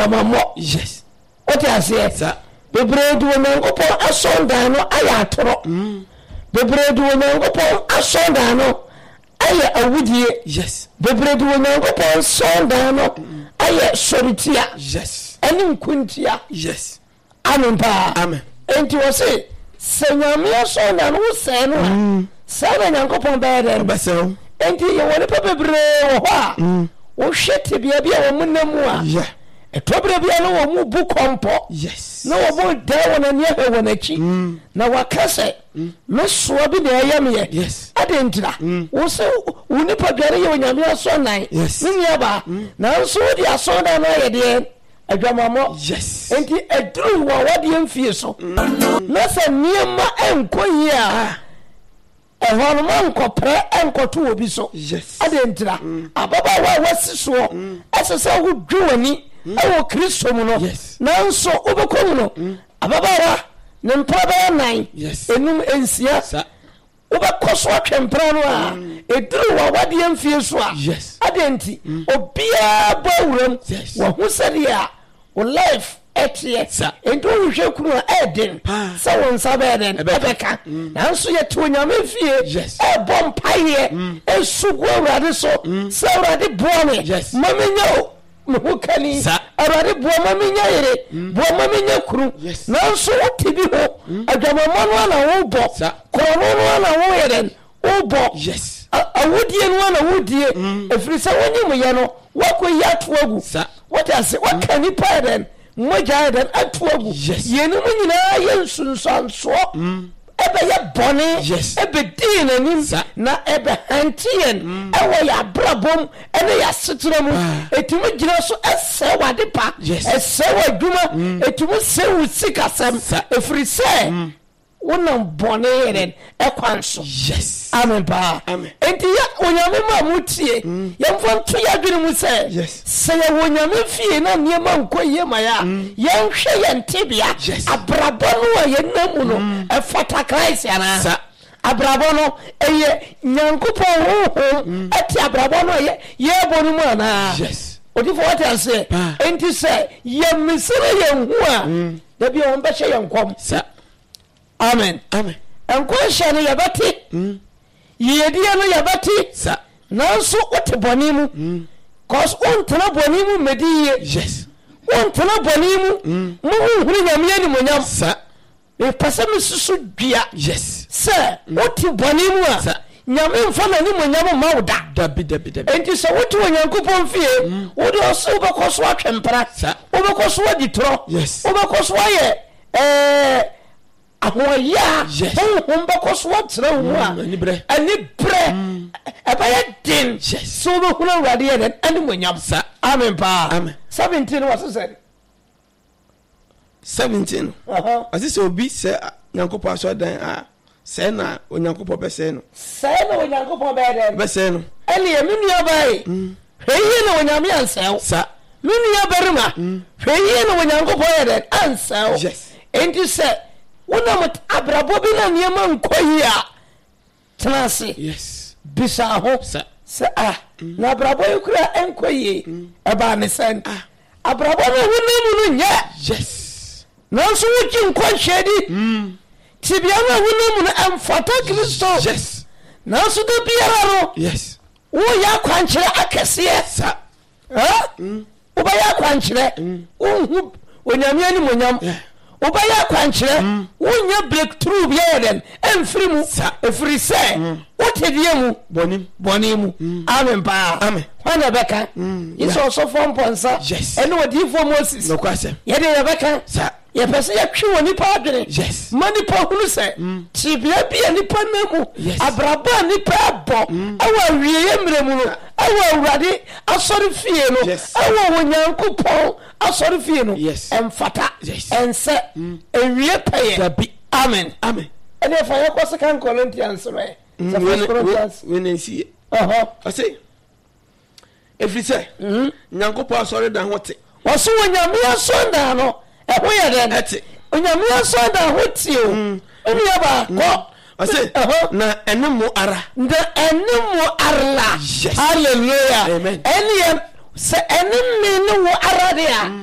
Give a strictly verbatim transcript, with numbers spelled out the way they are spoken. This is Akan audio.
adwamamo. Yes. What I say? Sir. Bebre du Onyankopon asonda no aya atoro. Bebre du Onyankopon asonda no aya awudie. Yes. Bebre du Onyankopon asonda no aya soritia. Yes. Ani nkuntia. Yes. Amen pa. Amen. Enti wo se senyame asonda no se no. Sa na Onyankopon beere. Obesew. Enti ye woni pa bebre wo ha. Wo hwete bia bia wo munamu a. Yeah. Etobre bia no wo mu bu kompo. Yes. Na wo bo da wona ne he wona chi. Na wakase. Me so bi na yame. Yes. Adentira. Wo se wo ni pa dware ye onyame aso nan. Yes. Ni nia ba. Na nso di aso da na ye de adwamamo. Yes. Enti edru wo wade mfie so. Na se niema enkoyi a. Ehonu man ko pre enkoto obi so. Yes. Adentira. Ababa wa wasiso. Esese wo dwani. Ewo Kristo mu no. Yes. Nanso obekomu no. Ababawa ne mpaba nine. Yes. Enum ensia. Sa. Obekoso atwempra no a. Eduru wa wade mfie so a. Yes. Adenti. Obia bawuram. Yes. Wo husari a. Wo life etie. Sa. Ento hwe kunu a eden. Sa won sabe eden. Ebeka. Nanso ye to nyame fie. Yes. E bom paye. E sugu awrade so. Sa awrade boane. Yes. Mamenyo mhukani arade buoma menya yere buoma menya kuru nanso otibi ho adwamamo no na wo bo kono no na wo yere wo bo yes awudie no na wudie efiri se wonyim ye no wakoyi atoagu what I say what can you pardon moja den atoagu yenu nyina ye nsunsanso ebe ye bone ebe din anim na ebe hantien ewo ya brabom ene ya setram etimi gina so ese wade pa ese waduma etimi se wusikasam efiri se wonam bone yeren ekwanso yes amen pa enti ya onyame ma mutie ye mfonto ya dwene mu se se ya wonyame fie na niema nkoye maya ye nhwe ye ntebia abrabonu a ye namu no e fata Christ yana sa abrabonu eye nyankopon ho ati abrabonu ye ye bonu mu ana yes odi for what I say enti se ye misere ye hu a da bi on be hye ye nkom sa amen amen enko hye ne ye bati mm yedie no ye bati sa nanso wote boni mu cause on tena boni mu mediye yes on tena boni mu mu huru nyame ani monyam sa e pasa mesusu dua yes sa wote boni mu a nyame mfa na ni monyam ma woda dabi dabi dabi enti so wote onyankopon fie wode oso bekoso atwempra obekoso aditro obekoso aye eh ahoya hon bekoso atra hu a ani bre ani bre abaya din so be huna wade ye den ani monyam sa amen pa amen seventeen was said seventeen uh-huh asise obi se nyankopo aso dan a se na onyankopo be se no se na onyankopo be den be se no ele ye minu abai heye na onyame ansew sa minu abarima heye na onyankopo ye den ansew yes enti se wona abrabo bi na niema nkoyi a tenase yes bisa ho sa se ah na abrabo yukura enkoyi e ba ne sen ah abrabo no wona mu no nya yes nanso wuki nkwanhedi mm tibia na wona mu no amfata Kristo yes nanso do biara no yes wo ya kwankire akese sa ha mm wo ba ya kwankire wo onyame ani monyam obaya kwankire wonya breakthrough bia den emfiri mu efiri se wotedie mu bonim bonimu amen pa amen wana beka iso so fom ponsa ene wodi fo Moses no kwase ye de ye beka sa ye pese ye twi woni pa adwene yes mani pa hunu se tibia bia ni pa namu abraba ni pa abo awa wie ye mremu no awa awrade asori fie no awa wonyankopon asori fie no emfata ense ewie paye amen amen ene fa ye ko second Corinthians re second Corinthians when see uh-huh I say every say nyankopon asori dan hote waso wonyame asonda no eho ye den ate onyame asonda hote o eni aba ko I say na enemu ara na enemu arla yes hallelujah amen eni se enemu no ara dia